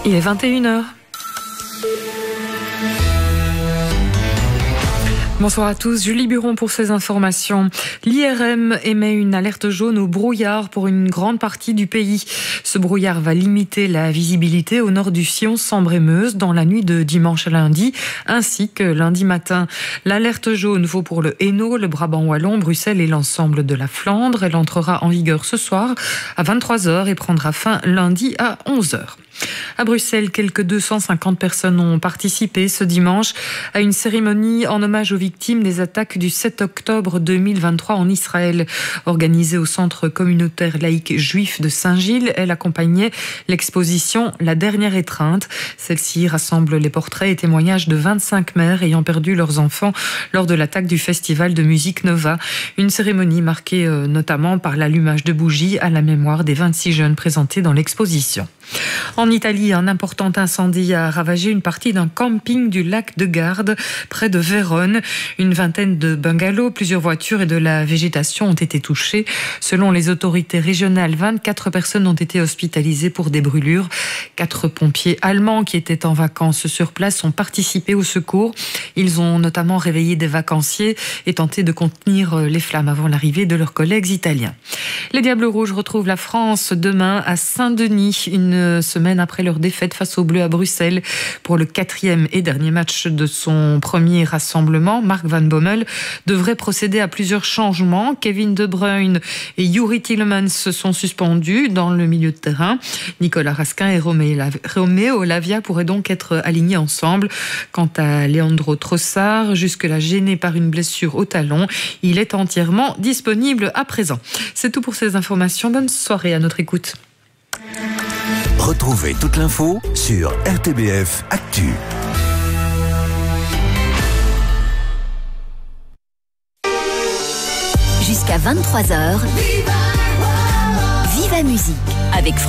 Il est 21h. Bonsoir à tous, Julie Buron pour ces informations. L'IRM émet une alerte jaune au brouillard pour une grande partie du pays. Ce brouillard va limiter la visibilité au nord du sillon Sambre-et-Meuse dans la nuit de dimanche à lundi, ainsi que lundi matin. L'alerte jaune vaut pour le Hainaut, le Brabant wallon, Bruxelles et l'ensemble de la Flandre. Elle entrera en vigueur ce soir à 23h et prendra fin lundi à 11h. À Bruxelles, quelques 250 personnes ont participé ce dimanche à une cérémonie en hommage aux victimes des attaques du 7 octobre 2023 en Israël. Organisée au centre communautaire laïque juif de Saint-Gilles, elle accompagnait l'exposition La dernière étreinte. Celle-ci rassemble les portraits et témoignages de 25 mères ayant perdu leurs enfants lors de l'attaque du festival de musique Nova. Une cérémonie marquée notamment par l'allumage de bougies à la mémoire des 26 jeunes présentés dans l'exposition. En Italie, un important incendie a ravagé une partie d'un camping du lac de Garde, près de Vérone. Une vingtaine de bungalows, plusieurs voitures et de la végétation ont été touchés. Selon les autorités régionales, 24 personnes ont été hospitalisées pour des brûlures. 4 pompiers allemands qui étaient en vacances sur place ont participé au secours. Ils ont notamment réveillé des vacanciers et tenté de contenir les flammes avant l'arrivée de leurs collègues italiens. Les Diables Rouges retrouvent la France demain à Saint-Denis, une semaine après leur défaite face aux Bleus à Bruxelles. Pour le 4e et dernier match de son premier rassemblement, Mark Van Bommel devrait procéder à plusieurs changements. Kevin De Bruyne et Youri Tielemans sont suspendus dans le milieu de terrain. Nicolas Raskin et Roméo Lavia pourraient donc être alignés ensemble. Quant à Leandro Trossard, jusque-là gêné par une blessure au talon, il est entièrement disponible à présent. C'est tout pour ces informations. Bonne soirée à notre écoute. Retrouvez toute l'info sur RTBF Actu. Jusqu'à 23h, Viva Musique avec